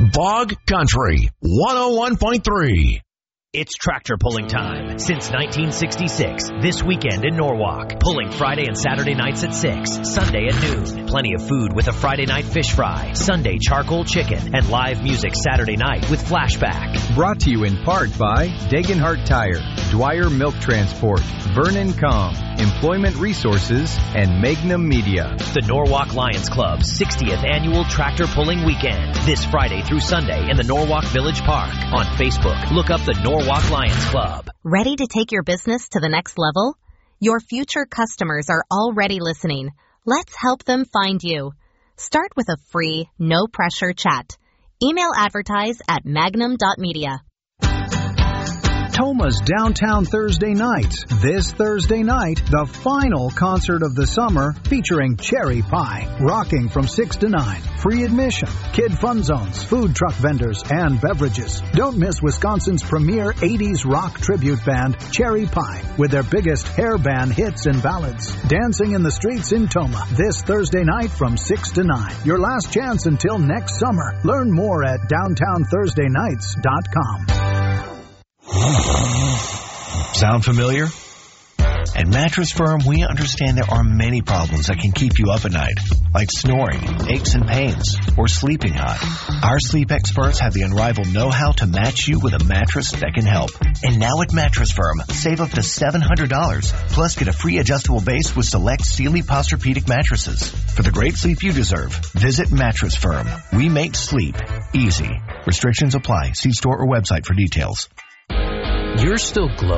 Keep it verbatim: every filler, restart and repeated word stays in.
Bog Country one oh one point three. It's tractor pulling time. Since nineteen sixty-six, this weekend in Norwalk. Pulling Friday and Saturday nights at six, Sunday at noon. Plenty of food with a Friday night fish fry, Sunday charcoal chicken, and live music Saturday night with Flashback. Brought to you in part by Dagenhart Tire, Dwyer Milk Transport, Vernon Com, Employment Resources, and Magnum Media. The Norwalk Lions Club's sixtieth annual tractor pulling weekend. This Friday through Sunday in the Norwalk Village Park. On Facebook, look up the Norwalk Norwalk Lions Club. Ready to take your business to the next level? Your future customers are already listening. Let's help them find you. Start with a free, no-pressure chat. Email advertise at magnum dot media. Toma's Downtown Thursday Nights. This Thursday night, the final concert of the summer featuring Cherry Pie, rocking from six to nine. Free admission, kid fun zones, food truck vendors, and beverages. Don't miss Wisconsin's premier eighties rock tribute band, Cherry Pie, with their biggest hair band hits and ballads. Dancing in the streets in Toma this Thursday night from six to nine. Your last chance until next summer. Learn more at downtown thursday nights dot com. Sound familiar? At Mattress Firm, we understand there are many problems that can keep you up at night, like snoring, aches and pains, or sleeping hot. Our sleep experts have the unrivaled know-how to match you with a mattress that can help. And now at Mattress Firm, save up to seven hundred dollars, plus get a free adjustable base with select Sealy Posturepedic mattresses. For the great sleep you deserve, visit Mattress Firm. We make sleep easy. Restrictions apply. See store or website for details. You're still glowing.